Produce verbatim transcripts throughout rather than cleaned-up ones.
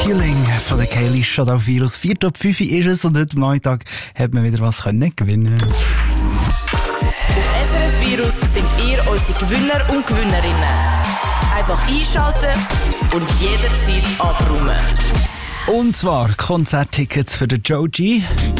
Healing von der Kylie Schott auf Virus. vier Top fünf ist es und heute Nachmittag hat man wieder was können gewinnen. Auf S R F Virus sind ihr unsere Gewinner und Gewinnerinnen. Einfach einschalten und jederzeit abräumen. Und zwar Konzerttickets für den Joji.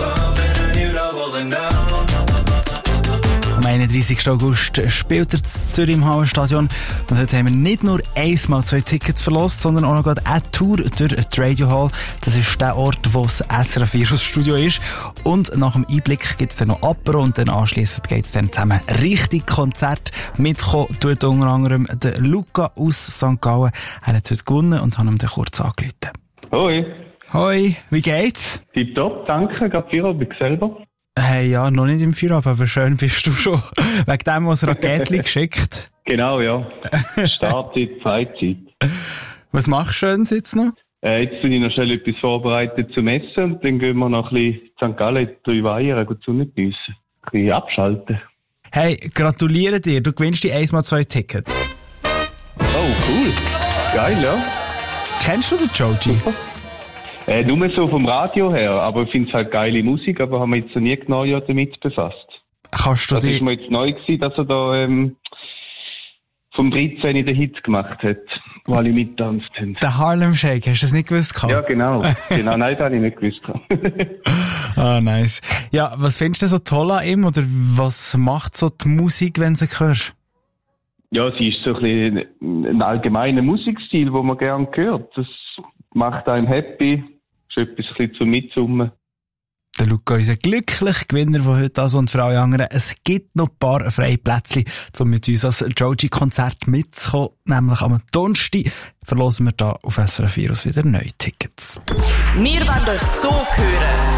Am einunddreißigsten August spielt er in Zürich im Hallenstadion. Und heute haben wir nicht nur einmal zwei Tickets verlost, sondern auch noch eine Tour durch die Radio Hall. Das ist der Ort, wo das S R F Virus Studio ist. Und nach dem Einblick gibt es dann noch Apero und dann anschliessend geht es dann zusammen richtig Konzert. Mitkommen tut unter anderem der Luca aus Sankt Gallen. Er hat heute gewonnen und hat ihm dann kurz angerufen. Hoi. Hoi, wie geht's? Tipptopp, danke. Gerade Feierabend selber. Hey, ja, noch nicht im Feierabend, aber schön bist du schon. Wegen dem was Raketli geschickt. Genau, ja. Startzeit, Freizeit. Was machst du schön jetzt noch? Äh, jetzt tue ich noch schnell etwas vorbereitet zum Essen und dann gehen wir noch ein bisschen Sankt Gallen, drei Weiher, gut die Sonne geniessen. Ein bisschen abschalten. Hey, gratuliere dir, du gewinnst die eins mal zwei Tickets. Oh, cool. Geil, ja. Kennst du den Joji? Äh, nur so vom Radio her, aber ich finde es halt geile Musik, aber haben wir jetzt noch nie genau ja damit befasst. Kannst du das die... ist mir jetzt neu gewesen, dass er da ähm, vom dreizehn den Hit gemacht hat, wo alle mittanzt haben. Der Harlem Shake, hast du das nicht gewusst? Ja, genau. genau, nein, das habe ich nicht gewusst. Ah, nice. Ja, was findest du so toll an ihm, oder was macht so die Musik, wenn du sie hörst? Ja, sie ist so ein bisschen ein allgemeiner Musikstil, den man gerne hört. Das macht einem happy. Ist etwas ein bisschen zum Mitsummen. Der Luca, unser glücklicher Gewinner von heute, also und für alle anderen. Es gibt noch ein paar freie Plätzchen, um mit uns als Joji-Konzert mitzukommen. Nämlich am Donnerstag verlosen wir da auf S R F Virus wieder neue Tickets. Wir wollen euch so hören.